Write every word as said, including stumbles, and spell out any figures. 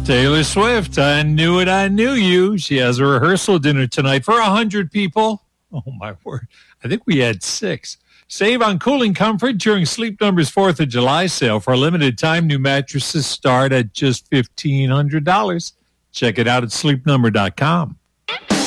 Taylor Swift, I knew it, I knew you. She has a rehearsal dinner tonight for one hundred people. Oh, my word. I think we had six. Save on cooling comfort during Sleep Number's fourth of July sale. For a limited time, new mattresses start at just fifteen hundred dollars. Check it out at sleep number dot com.